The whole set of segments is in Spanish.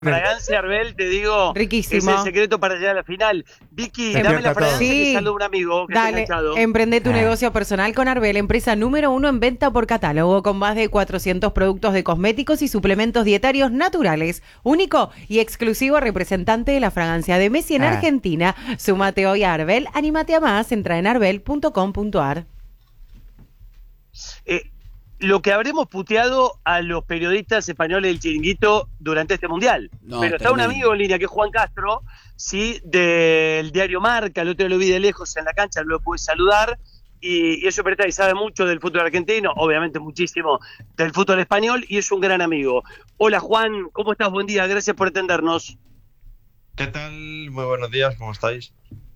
Fragancia Arbel, te digo, Riquísimo. es el secreto para llegar a la final. Vicky, dame la fragancia que saluda un amigo que está Dale, enganchado. emprende tu negocio personal con Arbel, empresa número 1 en venta por catálogo, con más de 400 productos de cosméticos y suplementos dietarios naturales. Único y exclusivo representante de la fragancia de Messi en Argentina. Súmate hoy a Arbel, anímate a más, entra en arbel.com.ar. Lo que habremos puteado a los periodistas españoles del Chiringuito durante este Mundial. Pero está un amigo en línea que es Juan Castro, sí, del diario Marca, el otro lo vi de lejos en la cancha, lo pude saludar, y es periodista y sabe mucho del fútbol argentino, obviamente muchísimo del fútbol español, y es un gran amigo. Hola Juan, ¿cómo estás? Buen día, gracias por atendernos. ¿Qué tal? Muy buenos días, ¿cómo estáis?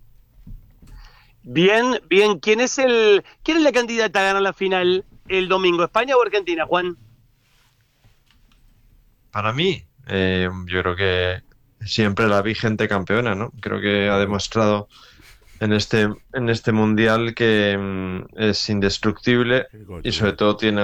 Bien, bien. ¿Quién es la candidata a ganar la final el domingo? ¿España o Argentina, Juan? Para mí, yo creo que siempre la vigente campeona, ¿no? Creo que ha demostrado en este mundial que es indestructible y sobre todo tiene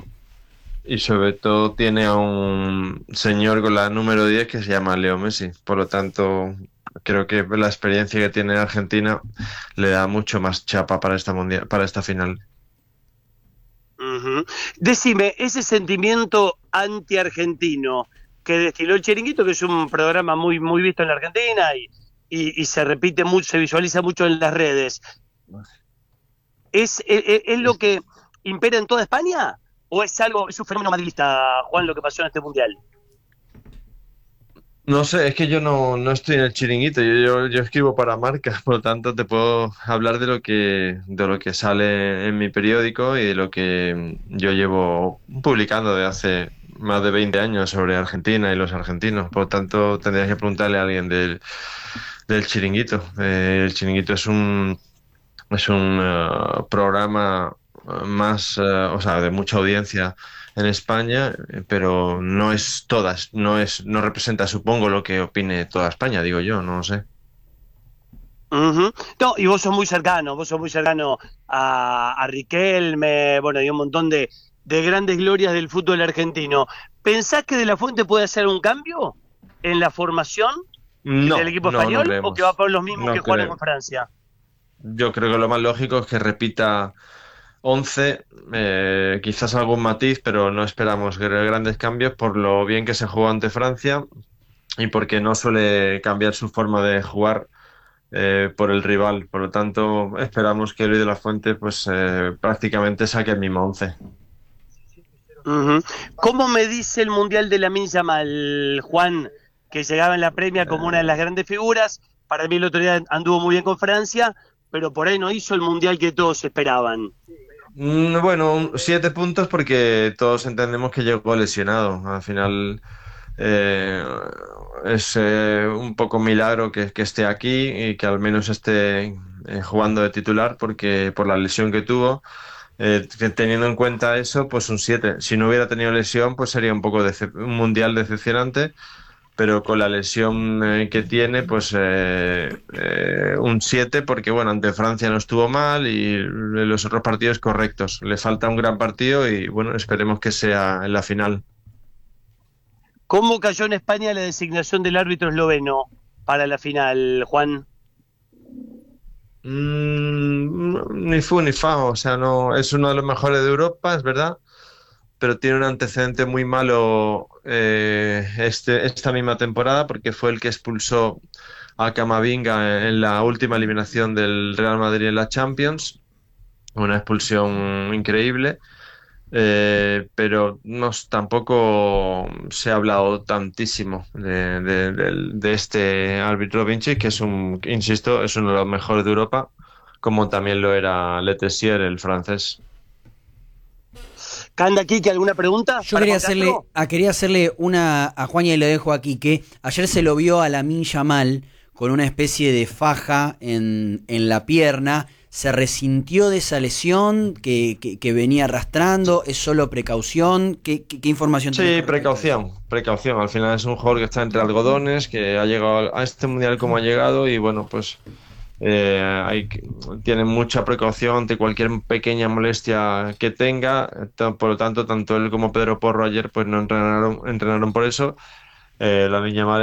a un señor con la número 10 que se llama Leo Messi. Por lo tanto, creo que la experiencia que tiene Argentina le da mucho más chapa para esta final. Uh-huh. Decime, ese sentimiento anti-argentino que destiló el Chiringuito, que es un programa muy, muy visto en la Argentina y se repite mucho, se visualiza mucho en las redes, ¿es lo que impera en toda España? ¿O es un fenómeno madridista, Juan, lo que pasó en este Mundial? No sé, es que yo no estoy en el Chiringuito, yo escribo para Marca, por lo tanto te puedo hablar de lo que sale en mi periódico y de lo que yo llevo publicando de hace más de 20 años sobre Argentina y los argentinos. Por lo tanto, tendrías que preguntarle a alguien del Chiringuito. El Chiringuito es un programa más, de mucha audiencia en España, pero no representa, supongo, lo que opine toda España, digo yo, no sé. Uh-huh. No, y vos sos muy cercano a Riquelme, bueno, y un montón de grandes glorias del fútbol argentino. ¿Pensás que De la Fuente puede hacer un cambio en la formación del equipo español o que va por los mismos que jugaron con Francia? Yo creo que lo más lógico es que repita 11, quizás algún matiz, pero no esperamos grandes cambios por lo bien que se jugó ante Francia y porque no suele cambiar su forma de jugar por el rival. Por lo tanto, esperamos que Luis de la Fuente prácticamente saque el mismo 11. Uh-huh. ¿Cómo me dice el Mundial de Lamine Yamal, Juan, que llegaba en la Premier como una de las grandes figuras? Para mí el otro día anduvo muy bien con Francia, pero por ahí no hizo el Mundial que todos esperaban. Bueno, 7 puntos porque todos entendemos que llegó lesionado. Al final es un poco milagro que esté aquí y que al menos esté jugando de titular porque por la lesión que tuvo. Teniendo en cuenta eso, pues un 7. Si no hubiera tenido lesión, pues sería un un mundial decepcionante, pero con la lesión que tiene, pues un 7, porque bueno, ante Francia no estuvo mal y los otros partidos correctos. Le falta un gran partido y bueno, esperemos que sea en la final. ¿Cómo cayó en España la designación del árbitro esloveno para la final, Juan? Ni fu ni fa, o sea, no es uno de los mejores de Europa, es verdad, pero tiene un antecedente muy malo esta misma temporada porque fue el que expulsó a Camavinga en la última eliminación del Real Madrid en la Champions, una expulsión increíble. Pero tampoco se ha hablado tantísimo de este árbitro Vinci, que insisto, es uno de los mejores de Europa, como también lo era Letessier, el francés. ¿Canda Quique, alguna pregunta? Yo quería hacerle una a Juan y le dejo aquí, que ayer se lo vio a Lamine Yamal con una especie de faja en la pierna. ¿Se resintió de esa lesión que venía arrastrando? ¿Es solo precaución? ¿Qué información tiene? Sí, precaución. Al final es un jugador que está entre algodones, que ha llegado a este mundial como ha llegado y bueno, pues tiene mucha precaución ante cualquier pequeña molestia que tenga. Por lo tanto, tanto él como Pedro Porro ayer pues no entrenaron por eso. La Yamal